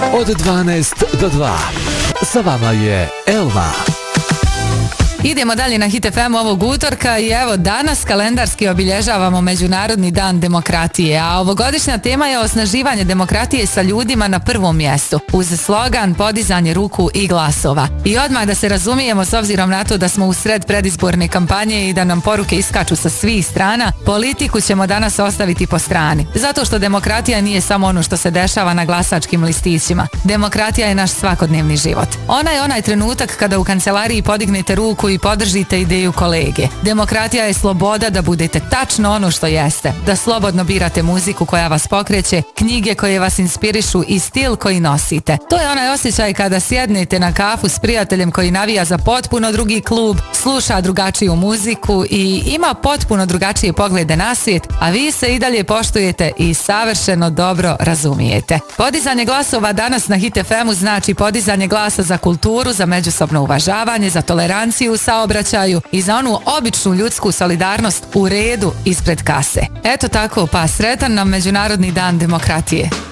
od 12 do 2. Sa vama je Elma. Idemo dalje na Hit FM ovog utorka i evo danas kalendarski obilježavamo Međunarodni dan demokratije, a ovogodišnja tema je osnaživanje demokratije sa ljudima na prvom mjestu, uz slogan podizanje ruku i glasova. I odmah da se razumijemo, s obzirom na to da smo u sred predizborne kampanje i da nam poruke iskaču sa svih strana, politiku ćemo danas ostaviti po strani. Zato što demokratija nije samo ono što se dešava na glasačkim listićima. Demokratija je naš svakodnevni život. Ona je onaj trenutak kada u kancelariji podignete ruku i podržite ideju kolege. Demokratija je sloboda da budete tačno ono što jeste, da slobodno birate muziku koja vas pokreće, knjige koje vas inspirišu i stil koji nosite. To je onaj osjećaj kada sjednete na kafu s prijateljem koji navija za potpuno drugi klub, sluša drugačiju muziku i ima potpuno drugačije poglede na svijet, a vi se i dalje poštujete i savršeno dobro razumijete. Podizanje glasova danas na Hit FM-u znači podizanje glasa za kulturu, za međusobno uvažavanje, za toleranciju u saobraćaju i za onu običnu ljudsku solidarnost u redu ispred kase. Eto tako, pa sretan nam Međunarodni dan demokratije.